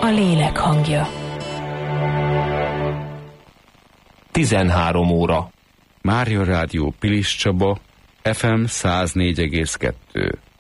lélek hangja. 13 óra. Mária Rádió Pilis Csaba, FM 104,2.